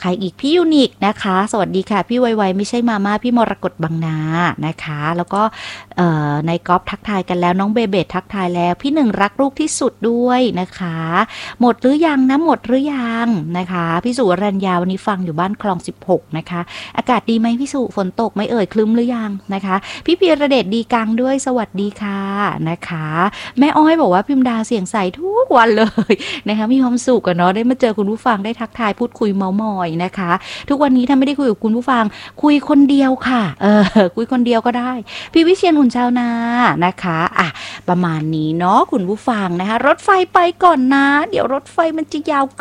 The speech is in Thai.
ใครอีกพี่ยูนิคนะคะสวัสดีค่ะพี่ไวๆไม่ใช่มาม่าพี่มรกตบางนานะคะแล้วก็ในก๊อฟทักทายกันแล้วน้องเบเบตทักทายแล้วพี่หนึ่งรักลูกที่สุดด้วยนะคะหมดหรือยังนะหมดหรือยังนะคะพี่สุวรัญญาวันนี้ฟังอยู่บ้านคลอง16นะคะอากาศดีไหมพี่สุฝนตกไหมเอ่ยคลึ้มหรือยังนะคะพี่พีระเดชดีกังด้วยสวัสดีค่ะนะคะแม่อ้อยบอกว่าพิมดาเสียงใสทุกวันเลยนะคะมีความสุขกันเนาะได้มาเจอคุณผู้ฟังได้ทักทายพูดคุยเมามอยนะคะทุกวันนี้ถ้าไม่ได้คุยกับคุณผู้ฟังคุยคนเดียวค่ะคุยคนเดียวก็ได้พี่วิเชียรหุ่นชาวนานะคะอ่ะประมาณนี้เนาะคุณผู้ฟังนะคะรถไฟไปก่อนนะเดี๋ยวรถไฟมันจะยาว